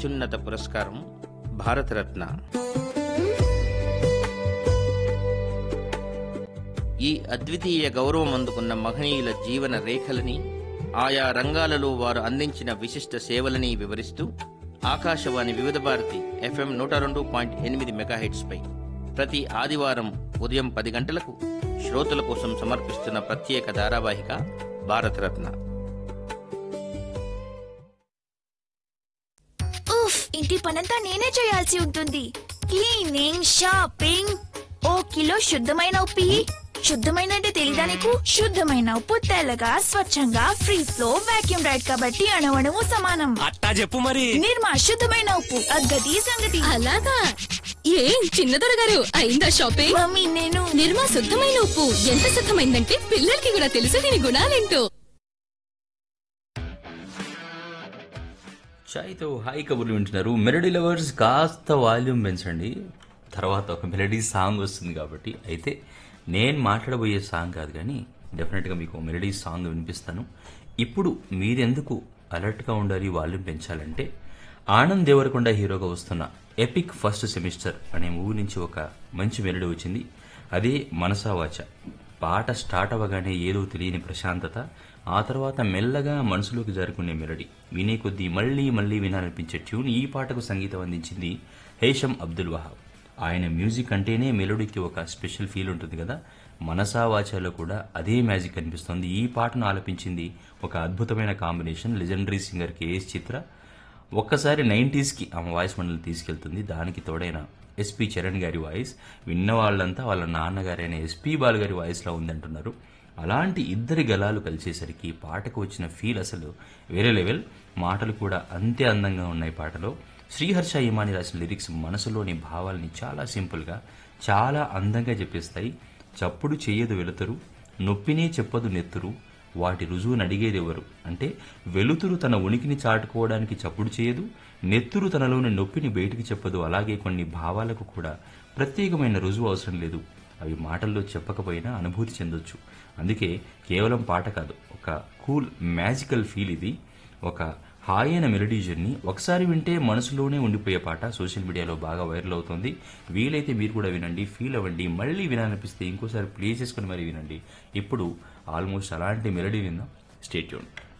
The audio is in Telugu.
అత్యున్నత పురస్కారం భారతరత్న. ఈ అద్వితీయ గౌరవం అందుకున్న మహనీయుల జీవన రేఖలని, ఆయా రంగాలలో వారు అందించిన విశిష్ట సేవలని వివరిస్తూ ఆకాశవాణి వివిధ భారతి FM 102.8 మెగాహెర్ట్జ్ పై ప్రతి ఆదివారం ఉదయం 10 గంటలకు శ్రోతల కోసం సమర్పిస్తున్న ప్రత్యేక ధారావాహిక భారతరత్న. ఇంటి పనంతా నేనే చేయాల్సి ఉంటుంది. క్లీనింగ్, షాపింగ్, ఓ కిలో శుద్ధమైన ఉప్పు. శుద్ధమైన అంటే తెలీదా నీకు? శుద్ధమైన ఉప్పు తెల్లగా స్వచ్ఛంగా ఫ్రీ ఫ్లో వాక్యూమ్ రైడ్ కాబట్టి అణువణువు సమానం. అట్టా చెప్పు మరి. నిర్మా శుద్ధమైన ఉప్పు, అగ్గది సంగతి. అలాగా? ఏం చిన్నదొర గారు అయిందా షాపింగ్? మమ్మీ నేను నిర్మా శుద్ధమైన ఉప్పు ఎంత శుద్ధమైందంటే పిల్లలకి కూడా తెలుసు దీని గుణాలేంటో. చాయ్తో హాయ్ కబుర్లు వింటున్నారు. మెలడీ లవర్స్ కాస్త వాల్యూమ్ పెంచండి, తర్వాత ఒక మెలడీ సాంగ్ వస్తుంది కాబట్టి. అయితే నేను మాట్లాడబోయే సాంగ్ కాదు కానీ డెఫినెట్గా మీకు మెలడీ సాంగ్ వినిపిస్తాను. ఇప్పుడు మీరెందుకు అలర్ట్గా ఉండాలి, వాల్యూమ్ పెంచాలంటే ఆనంద్ దేవరకొండ హీరోగా వస్తున్న ఎపిక్ ఫస్ట్ సెమిస్టర్ అనే మూవీ నుంచి ఒక మంచి మెలడీ వచ్చింది. అదే మనసా వాచ. పాట స్టార్ట్ అవ్వగానే ఏదో తెలియని ప్రశాంతత, ఆ తర్వాత మెల్లగా మనసులోకి జరుపుకునే మెలడీ, వినే కొద్దీ మళ్లీ మళ్లీ వినాలనిపించే ట్యూన్. ఈ పాటకు సంగీతం అందించింది హేషం అబ్దుల్ వహాబ్. ఆయన మ్యూజిక్ అంటేనే మెలోడీకి ఒక స్పెషల్ ఫీల్ ఉంటుంది కదా. మనసా వాచాలో కూడా అదే మ్యాజిక్ అనిపిస్తుంది. ఈ పాటను ఆలపించింది ఒక అద్భుతమైన కాంబినేషన్, లెజెండరీ సింగర్ కేఎస్ చిత్ర. ఒక్కసారి 90s ఆమె వాయిస్ మండలి తీసుకెళ్తుంది. దానికి తోడైన ఎస్పి చరణ్ గారి వాయిస్ విన్న వాళ్ళంతా వాళ్ళ నాన్నగారైన ఎస్పి బాలు గారి వాయిస్లా ఉందంటున్నారు. అలాంటి ఇద్దరి గలాలు కలిసేసరికి పాటకు వచ్చిన ఫీల్ అసలు వేరే లెవెల్. మాటలు కూడా అంతే అందంగా ఉన్నాయి పాటలో. శ్రీహర్ష ఇమాని రాసిన లిరిక్స్ మనసులోని భావాల్ని చాలా సింపుల్గా, చాలా అందంగా చెప్పేస్తాయి. చప్పుడు చెయ్యదు వెలుతురు, నొప్పినే చెప్పదు నెత్తురు, వాటి రుజువును అడిగేదెవరు అంటే వెలుతురు తన ఉనికిని చాటుకోవడానికి చప్పుడు చేయదు, నెత్తురు తనలోని నొప్పిని బయటికి చెప్పదు. అలాగే కొన్ని భావాలకు కూడా ప్రత్యేకమైన రుజువు అవసరం లేదు, అవి మాటల్లో చెప్పకపోయినా అనుభూతి చెందొచ్చు. అందుకే కేవలం పాట కాదు, ఒక కూల్ మ్యాజికల్ ఫీల్ ఇది. ఒక హాయైన మెలడీ జర్నీ. ఒకసారి వింటే మనసులోనే ఉండిపోయే పాట. సోషల్ మీడియాలో బాగా వైరల్ అవుతుంది. వీలైతే మీరు కూడా వినండి, ఫీల్ అవ్వండి. మళ్ళీ వినాలనిపిస్తే ఇంకోసారి ప్లే చేసుకుని మరీ వినండి. ఇప్పుడు ఆల్మోస్ట్ అలాంటి మెలడీ విందాం. Stay tuned.